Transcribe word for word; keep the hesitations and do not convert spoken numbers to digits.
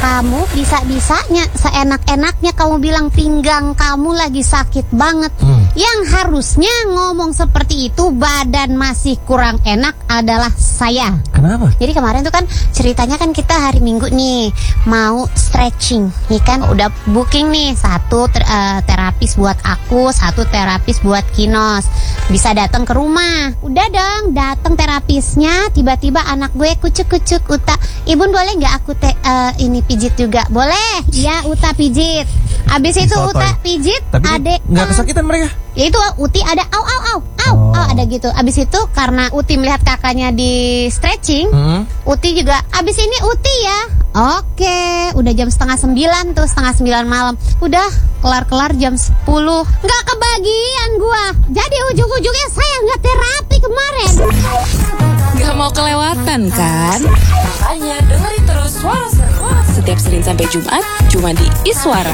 Kamu bisa-bisanya, seenak-enaknya kamu bilang pinggang kamu lagi sakit banget. hmm. Yang harusnya ngomong seperti itu, badan masih kurang enak, adalah saya. Kenapa? Jadi kemarin tuh kan ceritanya kan kita hari Minggu nih mau stretching, nih kan udah booking nih satu ter, uh, terapis buat aku, satu terapis buat Kinos. Bisa datang ke rumah. Udah dong, datang terapisnya, tiba-tiba anak gue kucuk-kucuk, Uta, Ibu boleh nggak aku te, uh, ini pijit juga? Boleh. Ya, Uta pijit. Abis itu Sotoy. Uta pijit, tapi adek nggak kesakitan mereka? Ya itu Uti ada au au au au Oh. au ada gitu. Abis itu karena Uti melihat kakaknya di stretching, hmm. Uti juga abis ini Uti ya. Oke, udah jam setengah sembilan tuh, setengah sembilan malam. Udah kelar-kelar jam sepuluh. Nggak kebagian gua. Jadi ujung-ujungnya saya nggak terapi kemarin. Gak mau kelewatan kan? Makanya dengerin terus Suara Seru setiap Senin sampai Jumat cuma di Iswara.